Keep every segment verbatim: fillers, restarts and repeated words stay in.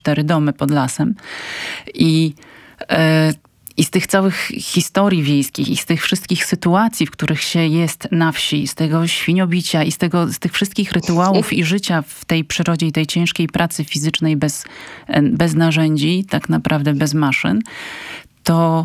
cztery domy pod lasem. I, e, I z tych całych historii wiejskich i z tych wszystkich sytuacji, w których się jest na wsi, z tego świniobicia i z, tego, z tych wszystkich rytuałów i życia w tej przyrodzie i tej ciężkiej pracy fizycznej bez, bez narzędzi, tak naprawdę bez maszyn, to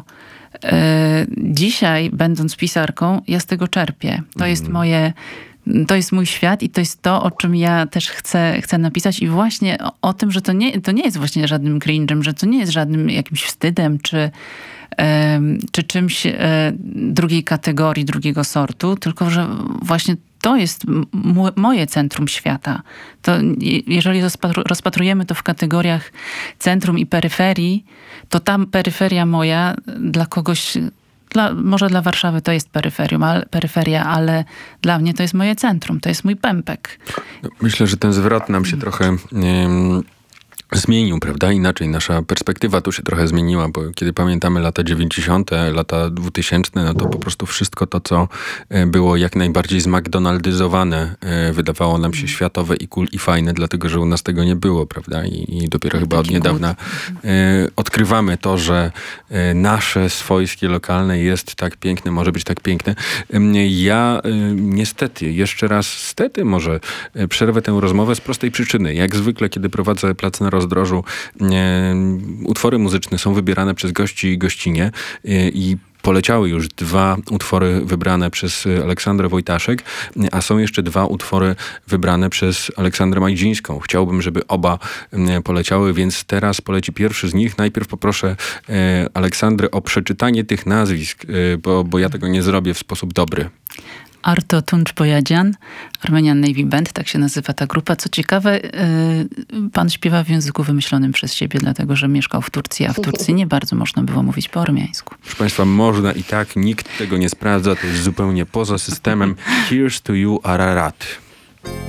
e, dzisiaj, będąc pisarką, ja z tego czerpię. To mm. jest moje... To jest mój świat i to jest to, o czym ja też chcę, chcę napisać i właśnie o, o tym, że to nie, to nie jest właśnie żadnym cringe'em, że to nie jest żadnym jakimś wstydem, czy, e, czy czymś e, drugiej kategorii, drugiego sortu, tylko że właśnie to jest m- moje centrum świata. To jeżeli rozpatru- rozpatrujemy to w kategoriach centrum i peryferii, to tam peryferia moja dla kogoś... Dla, może dla Warszawy to jest peryferium, ale, peryferia, ale dla mnie to jest moje centrum, to jest mój pępek. Myślę, że ten zwrot nam się trochę um, zmienił, prawda? Inaczej nasza perspektywa tu się trochę zmieniła, bo kiedy pamiętamy lata dziewięćdziesiąte, lata dwutysięczne, no to po prostu wszystko to, co było jak najbardziej zmcdonaldyzowane, wydawało nam się światowe i cool i fajne, dlatego, że u nas tego nie było, prawda? I, i dopiero chyba od niedawna e, odkrywamy to, że e, nasze, swojskie, lokalne jest tak piękne, może być tak piękne. E, ja e, niestety, jeszcze raz stety może e, przerwę tę rozmowę z prostej przyczyny. Jak zwykle, kiedy prowadzę Plac na Rozdrożu, e, utwory muzyczne są wybierane przez gości i gościnie e, i poleciały już dwa utwory wybrane przez Aleksandrę Wojtaszek, a są jeszcze dwa utwory wybrane przez Aleksandrę Majdzińską. Chciałbym, żeby oba poleciały, więc teraz poleci pierwszy z nich. Najpierw poproszę e, Aleksandrę o przeczytanie tych nazwisk, e, bo, bo ja tego nie zrobię w sposób dobry. Arto Tunç Boyadzian, Armenian Navy Band, tak się nazywa ta grupa. Co ciekawe, yy, pan śpiewa w języku wymyślonym przez siebie, dlatego że mieszkał w Turcji, a w Turcji nie bardzo można było mówić po ormiańsku. Proszę państwa, można i tak, nikt tego nie sprawdza, to jest zupełnie poza systemem. Here's to you, Ararat.